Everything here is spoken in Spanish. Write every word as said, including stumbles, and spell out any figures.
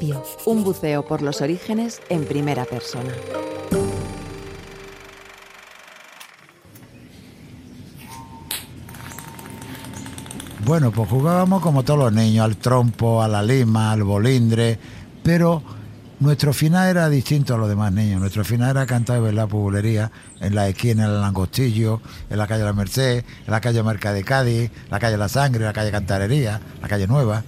Carpio. Un buceo por los orígenes en primera persona. Bueno, pues jugábamos como todos los niños, al trompo, a la lima, al bolindre, pero nuestro final era distinto a los demás niños. Nuestro final era cantar y bailar bulería en la esquina, en el Langostillo, en la calle La Merced, en la calle Merca de Cádiz, la calle La Sangre, la calle Cantarería, la calle Nueva.